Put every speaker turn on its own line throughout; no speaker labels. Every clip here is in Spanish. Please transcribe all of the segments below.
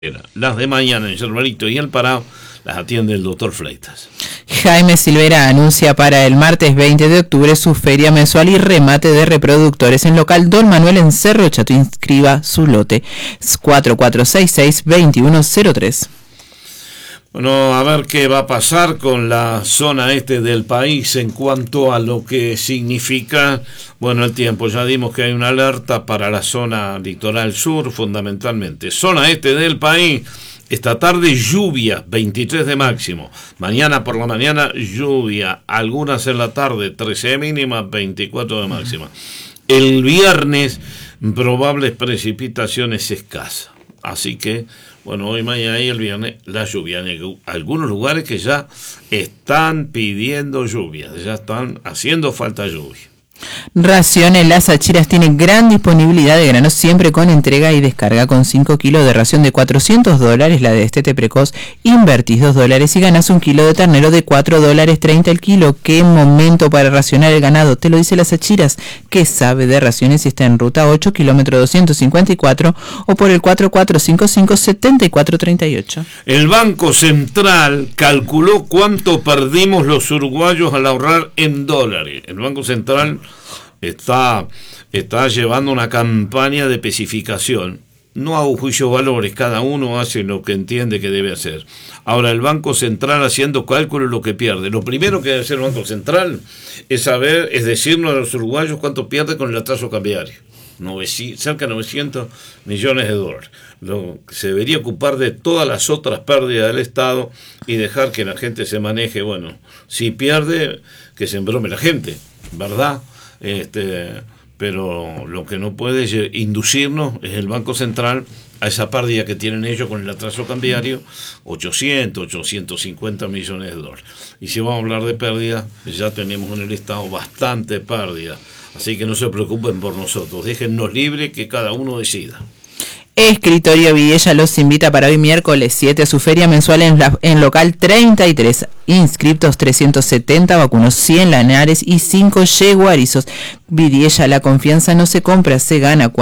Las de mañana en Yerbarito y El Pará las atiende el doctor Fleitas.
Jaime Silvera anuncia para el martes 20 de octubre su feria mensual y remate de reproductores en local Don Manuel en Cerro Chato. Inscriba su lote 4466-2103.
Bueno, a ver qué va a pasar con la zona este del país en cuanto a lo que significa, bueno, el tiempo. Ya dimos que hay una alerta para la zona litoral sur, fundamentalmente. Zona este del país, esta tarde lluvia, 23 de máximo. Mañana por la mañana lluvia, algunas en la tarde, 13 de mínima, 24 de máxima. El viernes, probables precipitaciones escasas. Así que, bueno, hoy, mañana y el viernes, la lluvia. En algunos lugares que ya están pidiendo lluvia, ya están haciendo falta lluvia.
Raciones Las Achiras tiene gran disponibilidad de granos, siempre con entrega y descarga. Con 5 kilos de ración de $400, la de destete precoz, invertís $2 y ganás 1 kilo de ternero de $4.30 el kilo. Qué momento para racionar el ganado, te lo dice Las Achiras, que sabe de raciones y está en ruta 8, kilómetro 254, o por el 4455-7438.
El Banco Central calculó cuánto perdimos los uruguayos al ahorrar en dólares. El Banco Central está llevando una campaña de especificación. No hago juicio de valores, cada uno hace lo que entiende que debe hacer. Ahora, el Banco Central haciendo cálculos de lo que pierde. Lo primero que debe hacer el Banco Central es decirnos a los uruguayos cuánto pierde con el atraso cambiario. Cerca de 900 millones de dólares. Se debería ocupar de todas las otras pérdidas del Estado y dejar que la gente se maneje. Bueno, si pierde, que se embrome la gente, ¿verdad? Pero lo que no puede inducirnos es el Banco Central a esa pérdida que tienen ellos con el atraso cambiario, 850 millones de dólares. Y si vamos a hablar de pérdida, ya tenemos en el Estado bastante pérdida. Así que no se preocupen por nosotros, déjennos libres que cada uno decida.
Escritorio Vidella los invita para hoy miércoles 7 a su feria mensual en local 33. Inscriptos 370, vacunos 100 lanares y 5 yeguarizos. Vidella, la confianza no se compra, se gana.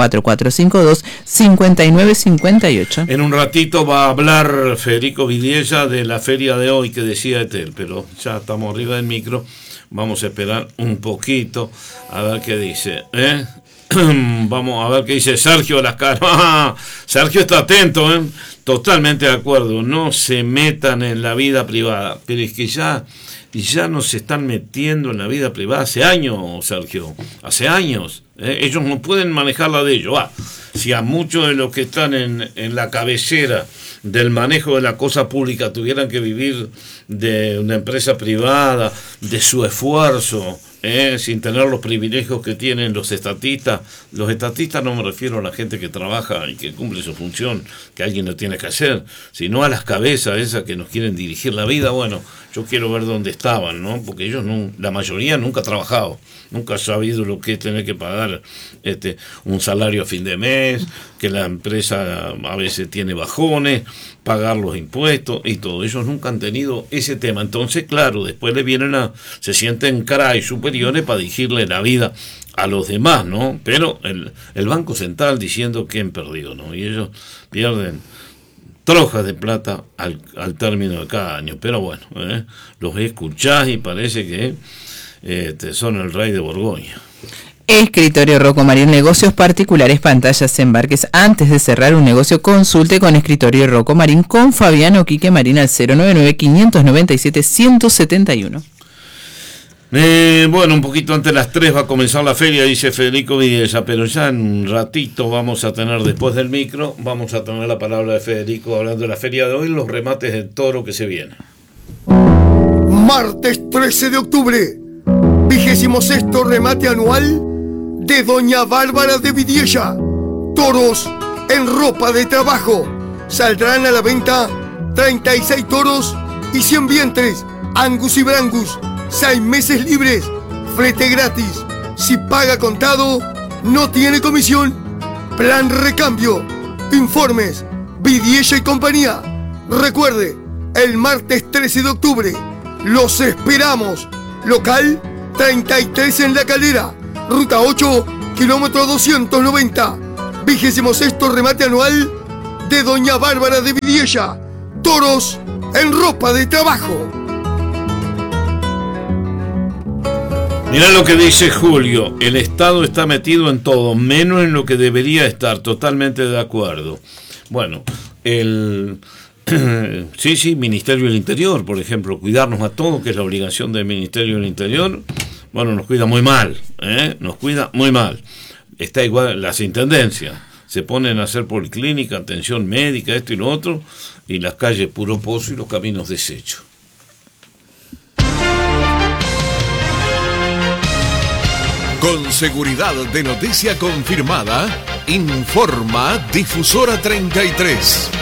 4452-5958.
En un ratito va a hablar Federico Vidella de la feria de hoy que decía Etel, pero ya estamos arriba del micro. Vamos a esperar un poquito a ver qué dice, Vamos a ver qué dice Sergio Lascano. Sergio está atento, totalmente de acuerdo. No se metan en la vida privada. Pero es que ya nos se están metiendo en la vida privada hace años, Sergio. Hace años. Ellos no pueden manejar la de ellos. Si a muchos de los que están en la cabecera del manejo de la cosa pública tuvieran que vivir de una empresa privada, de su esfuerzo, sin tener los privilegios que tienen los estatistas no me refiero a la gente que trabaja y que cumple su función, que alguien lo tiene que hacer, sino a las cabezas esas que nos quieren dirigir la vida. Bueno, yo quiero ver dónde estaban, ¿no? Porque ellos la mayoría nunca ha trabajado, nunca ha sabido lo que es tener que pagar un salario a fin de mes, que la empresa a veces tiene bajones, pagar los impuestos y todo. Ellos nunca han tenido ese tema. Entonces, claro, después se sienten caray superiores para dirigirle la vida a los demás, ¿no? Pero el Banco Central diciendo que han perdido, ¿no? Y ellos pierden trojas de plata al término de cada año. Pero bueno, los escuchás y parece que son el rey de Borgoña.
Escritorio Rocco Marín, negocios particulares, pantallas, embarques. Antes de cerrar un negocio, consulte con Escritorio Rocco Marín con Fabiano Quique Marín al 099-597-171.
Bueno, un poquito antes de las 3 va a comenzar la feria, dice Federico Vidella, pero ya en un ratito vamos a tener, después del micro, vamos a tener la palabra de Federico hablando de la feria de hoy, los remates del toro que se vienen.
Martes 13 de octubre, 26º remate anual de Doña Bárbara de Vidella. Toros en ropa de trabajo. Saldrán a la venta 36 toros y 100 vientres, Angus y Brangus. 6 meses libres, flete gratis. Si paga contado, no tiene comisión. Plan recambio. Informes, Vidella y compañía. Recuerde, el martes 13 de octubre, los esperamos. Local 33 en La Calera, ruta 8, kilómetro 290. 26º remate anual de Doña Bárbara de Vidiella. Toros en ropa de trabajo.
Mirá lo que dice Julio, el Estado está metido en todo, menos en lo que debería estar, totalmente de acuerdo. Bueno, sí, Ministerio del Interior, por ejemplo, cuidarnos a todos, que es la obligación del Ministerio del Interior, bueno, nos cuida muy mal, nos cuida muy mal. Está igual las intendencias, se ponen a hacer policlínica, atención médica, esto y lo otro, y las calles puro pozo y los caminos deshechos.
Con seguridad de noticia confirmada, informa Difusora 33.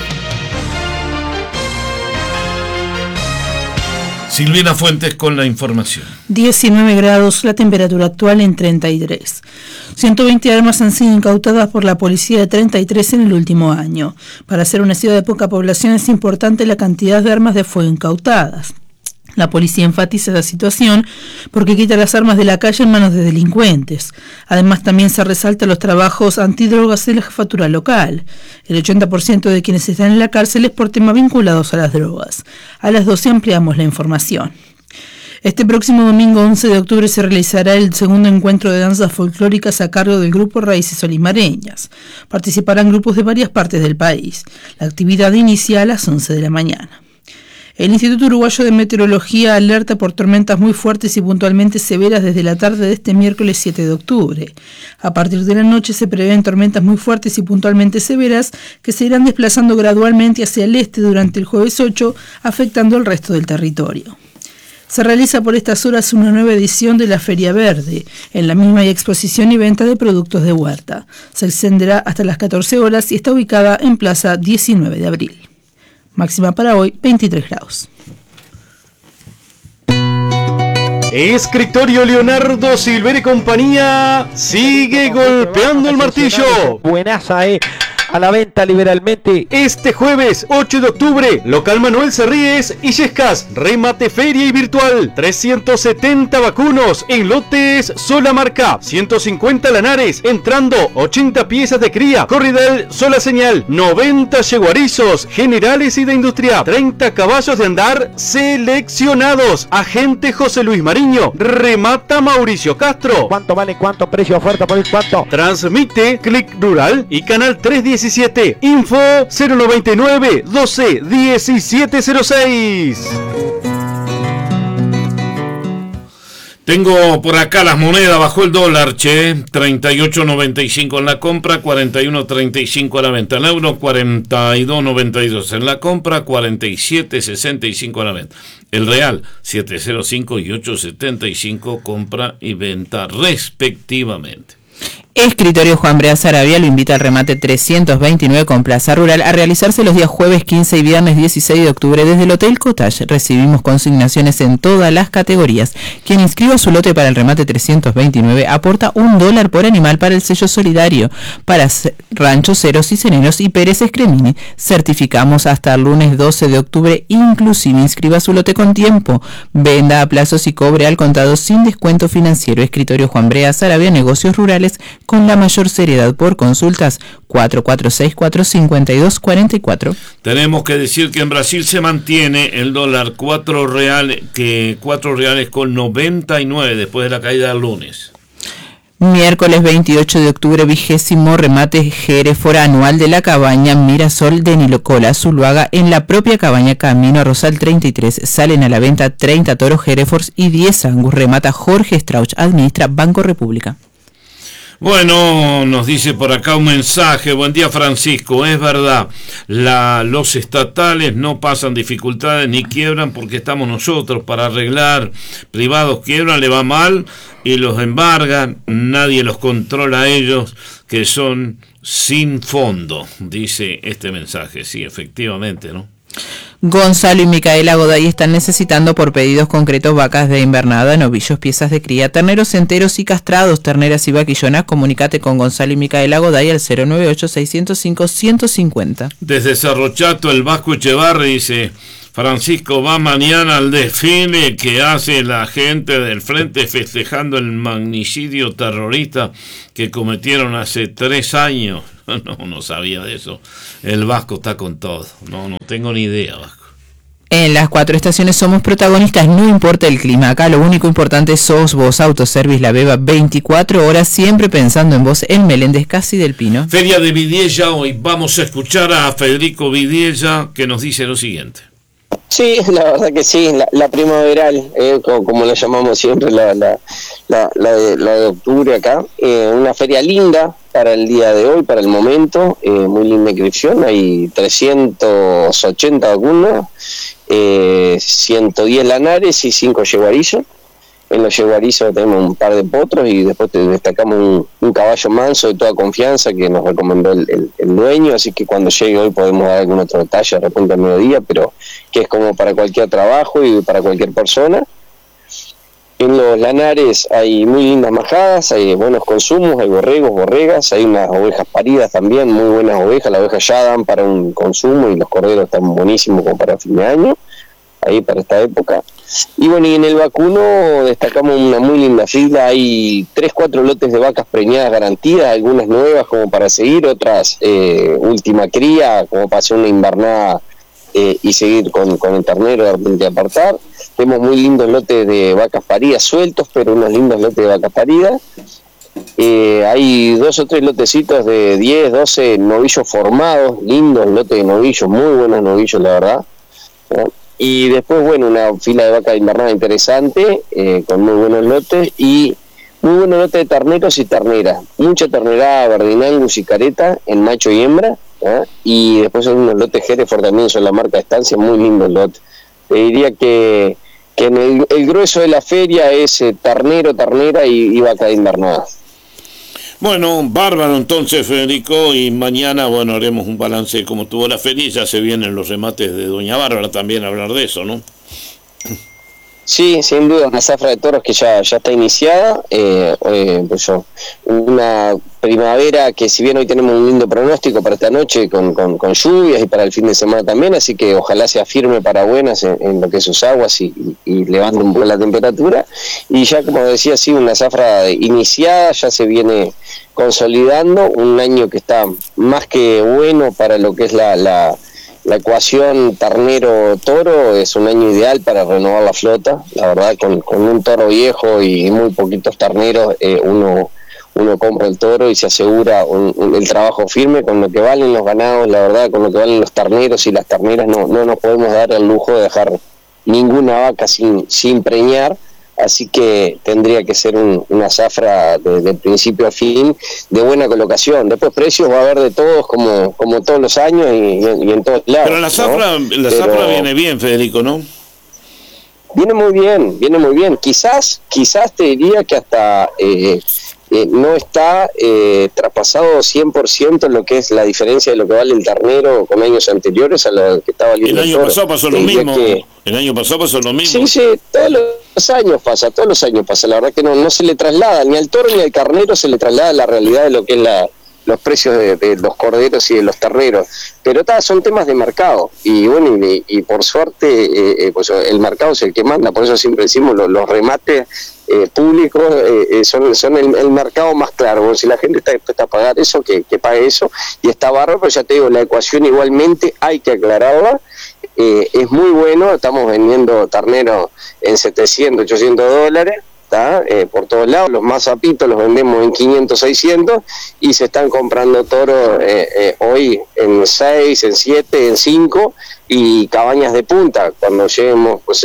Silvina Fuentes con la información.
19 grados, la temperatura actual en 33. 120 armas han sido incautadas por la policía de 33 en el último año. Para ser una ciudad de poca población es importante la cantidad de armas de fuego incautadas. La policía enfatiza esta situación porque quita las armas de la calle en manos de delincuentes. Además, también se resalta los trabajos antidrogas de la jefatura local. El 80% de quienes están en la cárcel es por temas vinculados a las drogas. A las 12 ampliamos la información. Este próximo domingo 11 de octubre se realizará el segundo encuentro de danzas folclóricas a cargo del grupo Raíces Olimareñas. Participarán grupos de varias partes del país. La actividad inicia a las 11 de la mañana. El Instituto Uruguayo de Meteorología alerta por tormentas muy fuertes y puntualmente severas desde la tarde de este miércoles 7 de octubre. A partir de la noche se prevén tormentas muy fuertes y puntualmente severas que se irán desplazando gradualmente hacia el este durante el jueves 8, afectando el resto del territorio. Se realiza por estas horas una nueva edición de la Feria Verde. En la misma hay exposición y venta de productos de huerta. Se extenderá hasta las 14 horas y está ubicada en Plaza 19 de Abril. Máxima para hoy, 23 grados.
Escritorio Leonardo Silver y compañía sigue golpeando el martillo.
Buenaza, a la venta liberalmente.
Este jueves 8 de octubre, local Manuel Cerríes y Yescas, remate feria y virtual. 370 vacunos en lotes sola marca, 150 lanares, entrando 80 piezas de cría, corridel sola señal, 90 yeguarizos generales y de industria, 30 caballos de andar seleccionados. Agente José Luis Mariño, remata Mauricio Castro.
¿Cuánto vale? ¿Cuánto precio? Oferta por el cuánto.
Transmite Click Rural y Canal 317. Info 099 12 1706.
Tengo por acá las monedas, bajó el dólar, 38.95 en la compra, 41.35 a la venta. El euro, 42.92 en la compra, 47.65 a la venta. El real, 7.05 y 8.75 compra y venta respectivamente.
Escritorio Juan Brea Sarabia lo invita al remate 329 con Plaza Rural a realizarse los días jueves 15 y viernes 16 de octubre desde el Hotel Cottage. Recibimos consignaciones en todas las categorías. Quien inscriba su lote para el remate 329 aporta $1 por animal para el sello solidario para Ranchos Ceros y Serenos y Pérez Escremini. Certificamos hasta el lunes 12 de octubre, inclusive inscriba su lote con tiempo. Venda a plazos y cobre al contado sin descuento financiero. Escritorio Juan Brea Sarabia, negocios rurales con la mayor seriedad. Por consultas 446-452-44.
Tenemos que decir que en Brasil se mantiene el dólar 4 reales con 99 después de la caída del lunes.
Miércoles 28 de octubre, 20º remate Hereford anual de la cabaña Mirasol de Nilocola, Zuluaga, en la propia cabaña Camino a Rosal 33. Salen a la venta 30 toros Herefords y 10 Angus. Remata Jorge Strauch, administra Banco República.
Bueno, nos dice por acá un mensaje. Buen día, Francisco. Es verdad, los estatales no pasan dificultades ni quiebran porque estamos nosotros para arreglar. Privados quiebran, le va mal y los embargan. Nadie los controla a ellos, que son sin fondo, dice este mensaje. Sí, efectivamente, ¿no?
Gonzalo y Micaela Goday están necesitando por pedidos concretos vacas de invernada, novillos, piezas de cría, terneros enteros y castrados, terneras y vaquillonas. Comunícate con Gonzalo y Micaela Goday al 098-605-150.
Desde Cerro Chato, el Vasco Echevarri dice: Francisco va mañana al desfile que hace la gente del frente festejando el magnicidio terrorista que cometieron hace 3 años. No sabía de eso. El Vasco está con todo. No tengo ni idea, Vasco.
En las 4 estaciones somos protagonistas, no importa el clima. Acá lo único importante sos vos. Autoservice La Beba, 24 horas, siempre pensando en vos. En Meléndez, casi del Pino.
Feria de Vidiella, hoy vamos a escuchar a Federico Vidiella, que nos dice lo siguiente.
Sí, la verdad que sí, la primaveral, como la llamamos siempre, la de octubre acá, una feria linda para el día de hoy, para el momento, muy linda inscripción, hay 380 vacunas, 110 lanares y 5 yeguarizos. En los yeguarizos tenemos un par de potros y después destacamos un caballo manso de toda confianza que nos recomendó el dueño, así que cuando llegue hoy podemos dar algún otro detalle de repente al mediodía, pero que es como para cualquier trabajo y para cualquier persona. En los lanares hay muy lindas majadas, hay buenos consumos, hay borregos, borregas, hay unas ovejas paridas también, muy buenas ovejas, las ovejas ya dan para un consumo y los corderos están buenísimos como para fin de año, ahí para esta época. Y bueno, y en el vacuno destacamos una muy linda fila, hay 3-4 lotes de vacas preñadas garantidas, algunas nuevas como para seguir, otras última cría, como para hacer una invernada y seguir con el ternero de repente apartar. Tenemos muy lindos lotes de vacas paridas sueltos, pero unos lindos lotes de vacas paridas. Hay 2 o 3 lotecitos de 10, 12 novillos formados, lindos lotes de novillos, muy buenos novillos la verdad, ¿no? Y después, bueno, una fila de vacas invernada interesante, con muy buenos lotes, y muy buenos lotes de terneros y terneras. Mucha ternera, Verdinangus y Careta, en macho y hembra, ¿eh? Y después hay unos lotes Hereford también, son la marca Estancia, muy lindos lotes. Te diría que en el grueso de la feria es ternero, ternera y vaca invernada.
Bueno, bárbaro entonces, Federico, y mañana, bueno, haremos un balance de cómo estuvo la feria y ya se vienen los remates de Doña Bárbara también a hablar de eso, ¿no?
Sí, sin duda, una zafra de toros que ya está iniciada, una primavera que si bien hoy tenemos un lindo pronóstico para esta noche con lluvias y para el fin de semana también, así que ojalá sea firme para buenas en lo que es sus aguas y levante un poco la temperatura, y ya como decía, sí, una zafra iniciada, ya se viene consolidando, un año que está más que bueno para lo que es la ecuación ternero-toro, es un año ideal para renovar la flota, la verdad, con un toro viejo y muy poquitos terneros, uno compra el toro y se asegura el trabajo firme, con lo que valen los ganados, la verdad, con lo que valen los terneros y las terneras, no nos podemos dar el lujo de dejar ninguna vaca sin preñar, así que tendría que ser una zafra de principio a fin de buena colocación. Después precios va a haber de todos como todos los años y en todos lados.
Pero la zafra, ¿no? Zafra viene bien, Federico, ¿no?
Viene muy bien. Quizás te diría que hasta no está traspasado 100% lo que es la diferencia de lo que vale el ternero con años anteriores a lo que estaba valiendo
el año pasado pasó lo mismo. El año pasado pasó lo mismo.
Sí, todos los años pasa. La verdad que no se le traslada, ni al toro ni al carnero se le traslada la realidad de lo que es los precios de los corderos y de los terneros. Pero son temas de mercado. Y bueno, y por suerte, pues el mercado es el que manda. Por eso siempre decimos los remates públicos son el mercado más claro. Bueno, si la gente está dispuesta a pagar eso, que pague eso. Y está bárbaro, pero ya te digo, la ecuación igualmente hay que aclararla. Es muy bueno, estamos vendiendo terneros en $700, $800, por todos lados. Los más zapitos los vendemos en 500, 600 y se están comprando toros hoy en 6, en 7, en 5 y cabañas de punta. Cuando lleguemos pues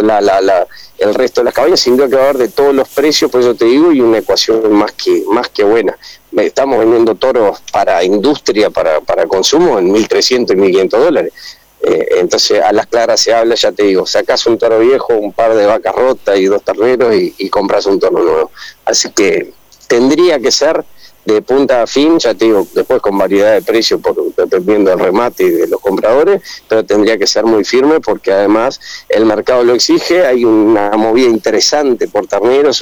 el resto de las cabañas, sin duda que va a haber de todos los precios, por eso te digo, y una ecuación más que buena. Estamos vendiendo toros para industria, para consumo en $1.300 y $1.500. Entonces a las claras se habla, ya te digo, sacás un toro viejo, un par de vacas rotas y 2 terneros y compras un toro nuevo. Así que tendría que ser de punta a fin, ya te digo, después con variedad de precios dependiendo del remate y de los compradores, pero tendría que ser muy firme porque además el mercado lo exige. Hay una movida interesante por terneros,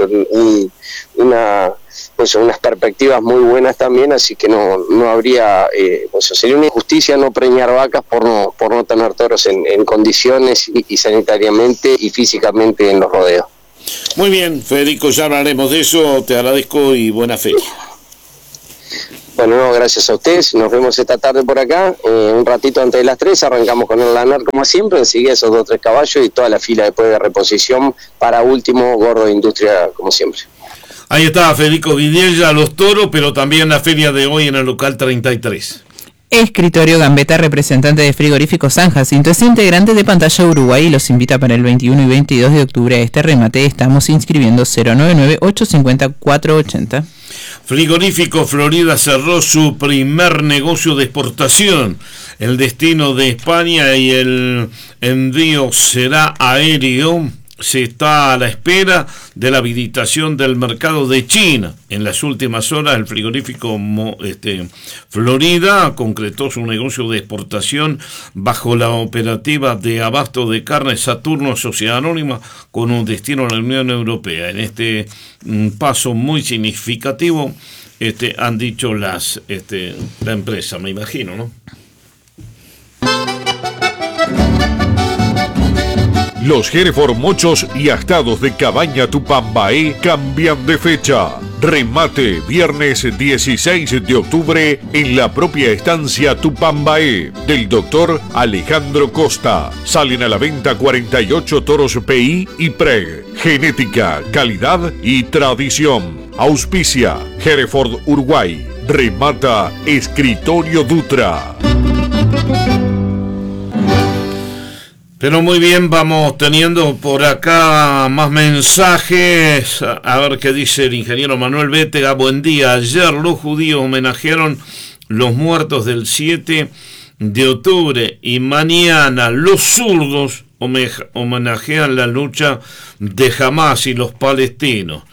unas perspectivas muy buenas también, así que no habría, sería una injusticia no preñar vacas por no tener toros en condiciones y sanitariamente y físicamente en los rodeos. Muy bien, Federico, ya hablaremos de eso, te agradezco y buena feria. Bueno, no, gracias a ustedes. Nos vemos esta tarde por acá. Un ratito antes de las 3 arrancamos con el lanar como siempre. Enseguida esos 2 o 3 caballos y toda la fila después de reposición. Para último, Gordo de Industria como siempre.
Ahí está Federico Vidiella, los toros, pero también la feria de hoy en el local 33.
Escritorio Gambetta, representante de Frigorífico San Jacinto, es integrante de Pantalla Uruguay y los invita para el 21 y 22 de octubre a este remate. Estamos inscribiendo 099-850-480.
Frigorífico Florida cerró su primer negocio de exportación. El destino de España y el envío será aéreo. Se está a la espera de la habilitación del mercado de China. En las últimas horas, el frigorífico Florida concretó su negocio de exportación bajo la operativa de abasto de carne Saturno Sociedad Anónima con un destino a la Unión Europea. En este paso muy significativo, han dicho la empresa, me imagino, ¿no?
Los Hereford Mochos y Astados de Cabaña Tupambaé cambian de fecha. Remate viernes 16 de octubre en la propia estancia Tupambaé del doctor Alejandro Costa. Salen a la venta 48 toros PI y PREG. Genética, calidad y tradición. Auspicia Hereford Uruguay. Remata Escritorio Dutra.
Pero muy bien, vamos teniendo por acá más mensajes. A ver qué dice el ingeniero Manuel Bétega. Buen día. Ayer los judíos homenajearon los muertos del 7 de octubre y mañana los zurdos homenajean la lucha de Hamás y los palestinos.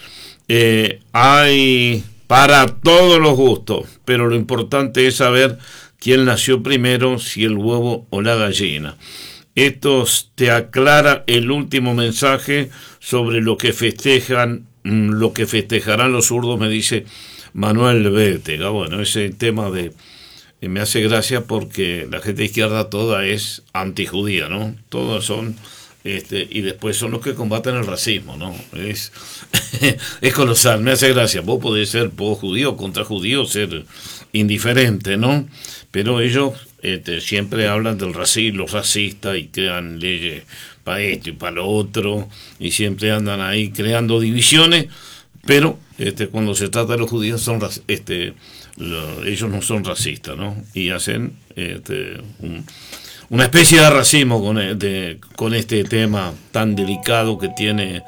Hay para todos los gustos, pero lo importante es saber quién nació primero, si el huevo o la gallina. Esto te aclara el último mensaje sobre lo que festejarán los zurdos, me dice Manuel Bétega. Bueno, ese tema me hace gracia porque la gente de izquierda toda es antijudía, ¿no? Todos son, y después son los que combaten el racismo, ¿no? Es colosal, me hace gracia. Vos podés ser judío contra judío, ser indiferente, ¿no? Pero ellos siempre hablan del racismo, los racistas, y crean leyes para esto y para lo otro, y siempre andan ahí creando divisiones, pero cuando se trata de los judíos ellos no son racistas, ¿no? Y hacen una especie de racismo con este tema tan delicado que tiene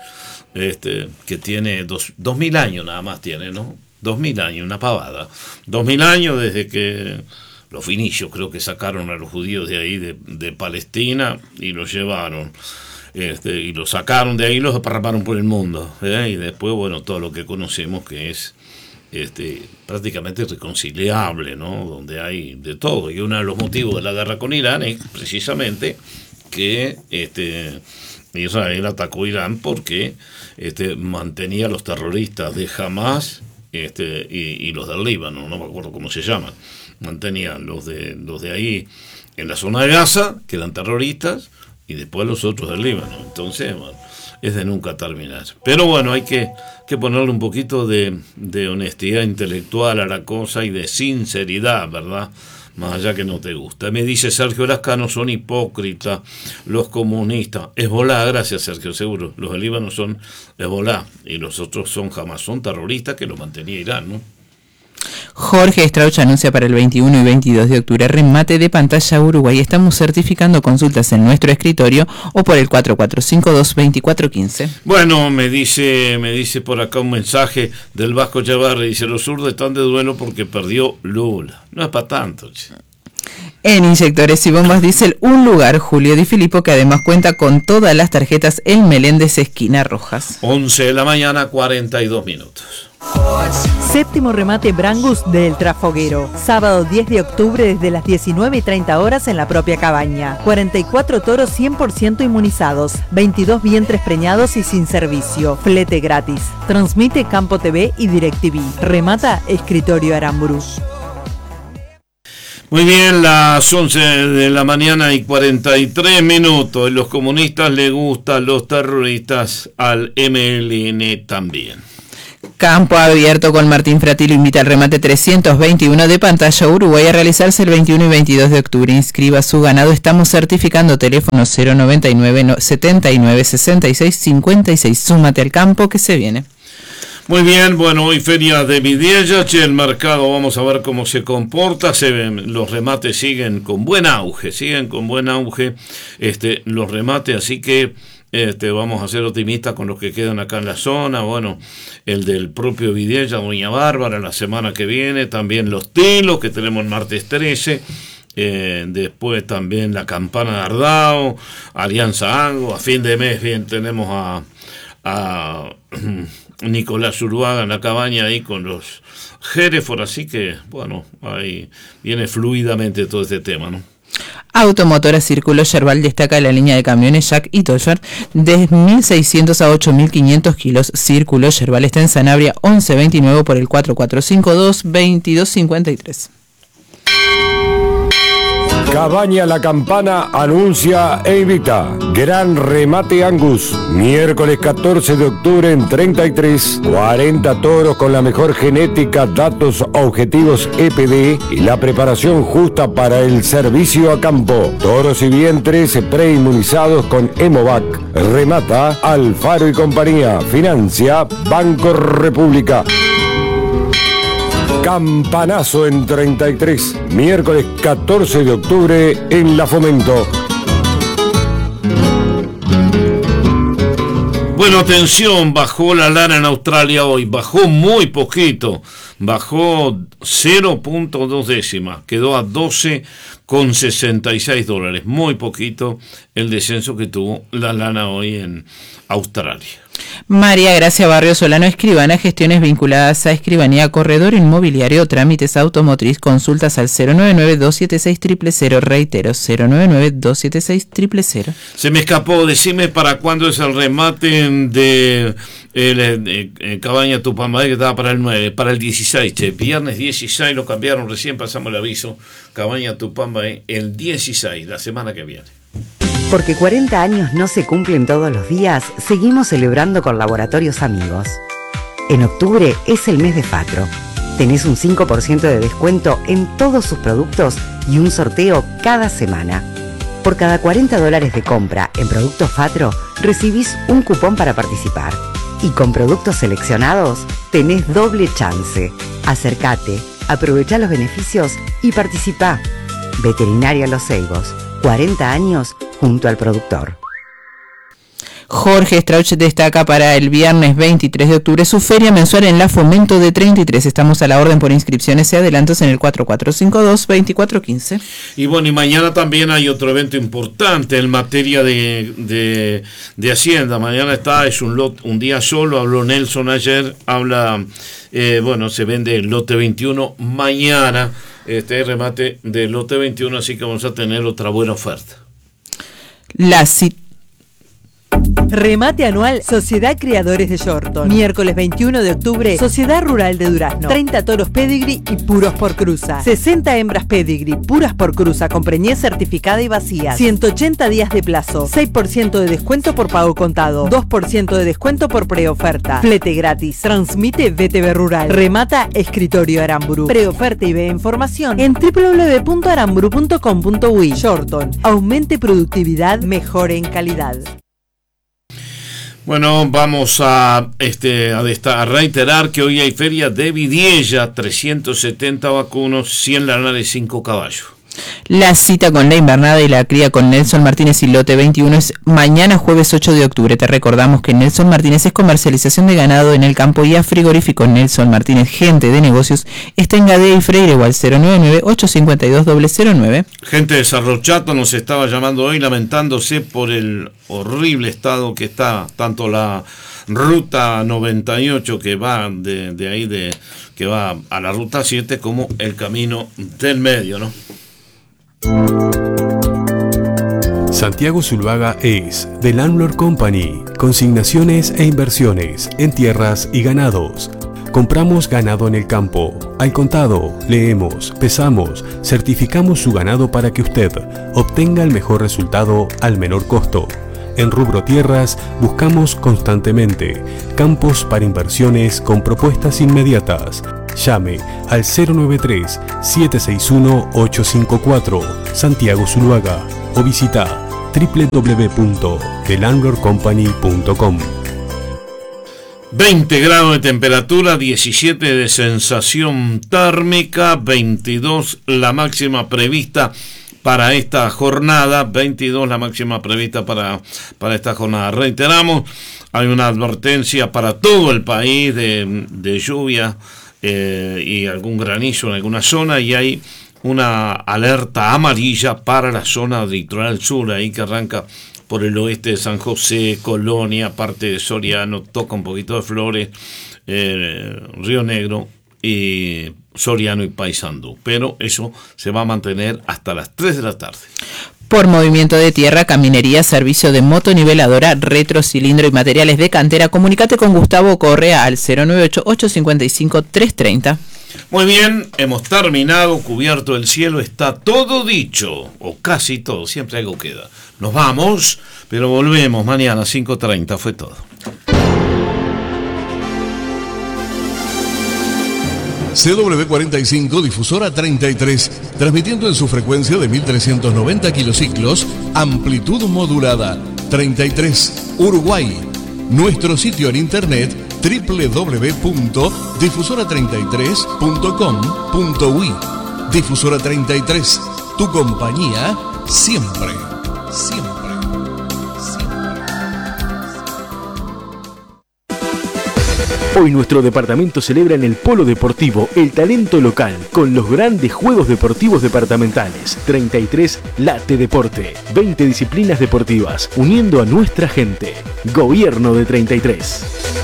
2000 años nada más tiene, ¿no? 2000 años, una pavada. 2000 años desde que los finicios creo que sacaron a los judíos de ahí, de Palestina, y los llevaron, y los sacaron de ahí y los esparramaron por el mundo, y después, bueno, todo lo que conocemos que es prácticamente irreconciliable, ¿no? Donde hay de todo, y uno de los motivos de la guerra con Irán es precisamente que Israel atacó Irán porque mantenía a los terroristas de Hamás y los del Líbano, no me acuerdo cómo se llaman, mantenían los de ahí en la zona de Gaza, que eran terroristas, y después los otros del Líbano. Entonces, bueno, es de nunca terminar. Pero bueno, hay que ponerle un poquito de honestidad intelectual a la cosa y de sinceridad, ¿verdad? Más allá que no te gusta. Me dice Sergio Lascano, son hipócritas los comunistas. Hezbolá, gracias Sergio, seguro. Los del Líbano son Hezbolá y los otros son Hamas, son terroristas que los mantenía Irán, ¿no?
Jorge Strauch anuncia para el 21 y 22 de octubre remate de Pantalla Uruguay. Estamos certificando consultas en nuestro escritorio o por el 4452-2415.
Bueno, me dice por acá un mensaje del Vasco Chavarri. Dice, los zurdos están de duelo porque perdió Lula. No es para tanto, che.
En Inyectores y Bombas Diesel, un lugar, Julio Di Filippo, que además cuenta con todas las tarjetas El Meléndez Esquina Rojas.
11 de la mañana, 42 minutos.
Séptimo remate Brangus del Trafoguero. Sábado 10 de octubre desde las 19:30 horas en la propia cabaña. 44 toros 100% inmunizados. 22 vientres preñados y sin servicio. Flete gratis. Transmite Campo TV y DirecTV. Remata Escritorio Aramburu.
Muy bien, las 11 de la mañana y 43 minutos. Los comunistas les gustan los terroristas, al MLN también.
Campo Abierto con Martín Fratilo invita al remate 321 de Pantalla Uruguay a realizarse el 21 y 22 de octubre. Inscriba su ganado. Estamos certificando. Teléfono 099 79 66 56. Súmate al campo que se viene.
Muy bien, bueno, hoy feria de Vidiella, el mercado, vamos a ver cómo se comporta. Los remates siguen con buen auge, los remates, así que vamos a ser optimistas con los que quedan acá en la zona. Bueno, el del propio Vidiella, Doña Bárbara, la semana que viene, también los tilos que tenemos el martes 13. Después también la Campana de Ardao, Alianza Ango, a fin de mes bien tenemos a Nicolás Zuluaga en la cabaña ahí con los Hereford, así que bueno, ahí viene fluidamente todo este tema, ¿no?
Automotora Círculo Yerbal destaca la línea de camiones Jack y Dodge de 1.600 a 8.500 kilos. Círculo Yerbal está en Sanabria 1129 por el 4452-2253.
Cabaña La Campana anuncia e invita. Gran remate Angus. Miércoles 14 de octubre en 33. 40 toros con la mejor genética, datos objetivos EPD y la preparación justa para el servicio a campo. Toros y vientres preinmunizados con Hemovac. Remata Alfaro y compañía. Financia Banco República. Campanazo en 33, miércoles 14 de octubre en La Fomento.
Bueno, atención, bajó la lana en Australia hoy, bajó muy poquito, bajó 0.2 décimas, quedó a $12,66, muy poquito el descenso que tuvo la lana hoy en Australia.
María Gracia Barrio Solano, escribana, gestiones vinculadas a escribanía, corredor inmobiliario, trámites automotriz, consultas al 099-276-000, reitero, 099-276-000.
Se me escapó, decime para cuándo es el remate de Cabaña Tupambaé, que estaba para el 9, para el 16, viernes 16, lo cambiaron recién, pasamos el aviso, Cabaña Tupambaé, el 16, la semana que viene.
Porque 40 años no se cumplen todos los días, seguimos celebrando con Laboratorios Amigos. En octubre es el mes de Fatro. Tenés un 5% de descuento en todos sus productos y un sorteo cada semana. Por cada $40 de compra en productos Fatro, recibís un cupón para participar. Y con productos seleccionados, tenés doble chance. Acércate, aprovechá los beneficios y participá. Veterinaria Los Ceibos, 40 años junto al productor.
Jorge Strauch destaca para el viernes 23 de octubre su feria mensual en La Fomento de 33. Estamos a la orden por inscripciones y adelantos en el 4452-2415.
Y bueno, y mañana también hay otro evento importante en materia de Hacienda. Mañana es un día solo, habló Nelson ayer, se vende el lote 21 mañana, remate del lote 21, así que vamos a tener otra buena oferta.
Remate anual Sociedad Criadores de Yorton. Miércoles 21 de octubre, Sociedad Rural de Durazno. 30 toros pedigree y puros por cruza. 60 hembras pedigree puras por cruza con preñez certificada y vacías. 180 días de plazo. 6% de descuento por pago contado. 2% de descuento por preoferta. Flete gratis. Transmite VTV Rural. Remata Escritorio Aramburu. Preoferta y ve información en www.aramburu.com.uy. Yorton. Aumente productividad, mejore en calidad.
Bueno, vamos a reiterar que hoy hay feria de Vidiella, 370 vacunos, 100 lanares, 5 caballos.
La cita con la invernada y la cría con Nelson Martínez y lote 21 es mañana jueves 8 de octubre. Te recordamos que Nelson Martínez es comercialización de ganado en el campo y a frigorífico. Nelson Martínez, gente de negocios, está en Gadea y Freire o al 099-852-009.
Gente de Cerro Chato nos estaba llamando hoy lamentándose por el horrible estado que está tanto la ruta 98 que va que va a la ruta 7 como el camino del medio, ¿no?
Santiago Zuluaga es The Landlord Company, consignaciones e inversiones en tierras y ganados. Compramos ganado en el campo, al contado, leemos, pesamos, certificamos su ganado para que usted obtenga el mejor resultado al menor costo. En rubro tierras, buscamos constantemente campos para inversiones con propuestas inmediatas. Llame al 093-761-854, Santiago Zuluaga, o visita www.thelandlordcompany.com.
20 grados de temperatura, 17 de sensación térmica, 22 la máxima prevista para esta jornada, 22 la máxima prevista para esta jornada. Reiteramos, hay una advertencia para todo el país de lluvia y algún granizo en alguna zona, y hay una alerta amarilla para la zona del litoral sur, ahí que arranca por el oeste de San José, Colonia, parte de Soriano, toca un poquito de Flores, Río Negro, y Soriano y Paysandú. Pero eso se va a mantener hasta las 3 de la tarde.
Por movimiento de tierra, caminería, servicio de motoniveladora, retrocilindro y materiales de cantera, comunícate con Gustavo Correa al 098-855-330.
Muy bien, hemos terminado, cubierto el cielo, está todo dicho, o casi todo, siempre algo queda. Nos vamos, pero volvemos mañana 5:30, fue todo.
CW45, difusora 33, transmitiendo en su frecuencia de 1390 kilociclos, amplitud modulada, 33, Uruguay. Nuestro sitio en internet www.difusora33.com.uy. Difusora 33, tu compañía siempre, siempre.
Hoy nuestro departamento celebra en el Polo Deportivo el talento local con los grandes juegos deportivos departamentales. 33 Late Deporte, 20 disciplinas deportivas uniendo a nuestra gente. Gobierno de 33.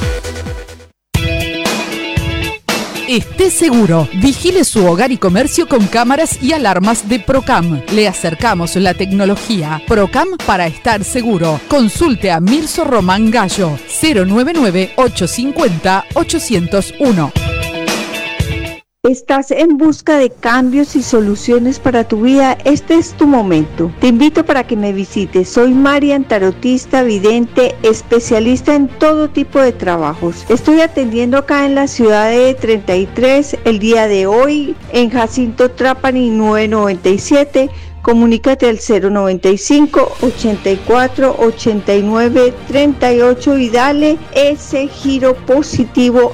Esté seguro, vigile su hogar y comercio con cámaras y alarmas de Procam. Le acercamos la tecnología. Procam para estar seguro. Consulte a Mirso Román Gallo, 099-850-801.
¿Estás en busca de cambios y soluciones para tu vida? Este es tu momento. Te invito para que me visites. Soy Marian, tarotista, vidente, especialista en todo tipo de trabajos. Estoy atendiendo acá en la ciudad de 33 el día de hoy, en Jacinto Trapani 997. Comunícate al 095-84-89-38 y dale ese giro positivo